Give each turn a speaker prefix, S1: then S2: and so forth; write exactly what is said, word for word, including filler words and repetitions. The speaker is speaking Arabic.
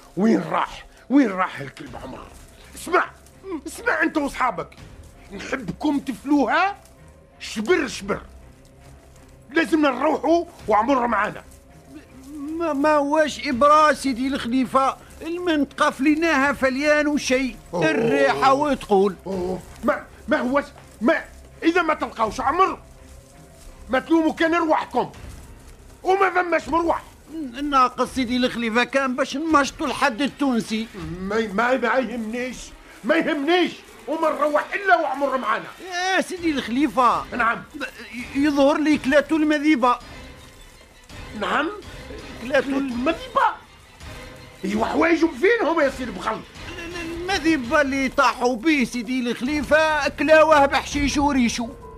S1: وين راح وين راح الكلب عمر؟ اسمع اسمع انت واصحابك، نحبكم تفلوها شبر شبر، لازمنا نروحوا وعمر معانا.
S2: ما, ما هواش إبرة سيدي الخليفة، المنطقة فليناها فليان وشيء الريحة وتقول.
S1: أوه. ما ما هو ما إذا ما تلقاوش عمر ما تلوموا كان رواحكم وما فماش مروح.
S2: ناقص سيدي الخليفة كان باش نمشطوا الحد التونسي.
S1: ما ما, ما يهمنيش ما يهمنيش وما نروح إلا وعمر معانا.
S2: يا سيدي الخليفة
S1: نعم
S2: يظهر لي كلاتو المذيبة.
S1: نعم
S2: كلاتو
S1: المذيبة. ايوا حوايجهم فينهم يا سيدي بخل؟
S2: المذيبة اللي طاحوا به سيدي الخليفة كلاوه بحشيش وريشو.